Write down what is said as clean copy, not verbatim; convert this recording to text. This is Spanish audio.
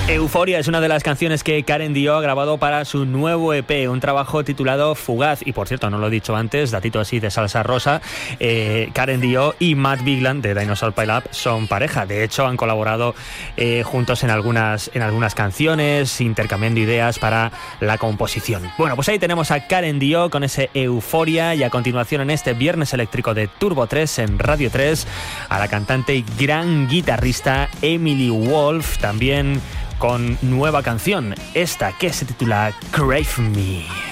Euphoria es una de las canciones que Karen Dio ha grabado para su nuevo EP, un trabajo titulado Fugaz. Y por cierto, no lo he dicho antes, datito así de salsa rosa, Karen Dio y Matt Bigland de Dinosaur Pile Up son pareja. De hecho, han colaborado juntos en algunas canciones, intercambiando ideas para la composición. Bueno, pues ahí tenemos a Karen Dio con ese Euphoria, y a continuación en este Viernes Eléctrico de Turbo 3 en Radio 3, a la cantante y gran guitarrista Emily Wolf, también con nueva canción, esta que se titula Crave Me.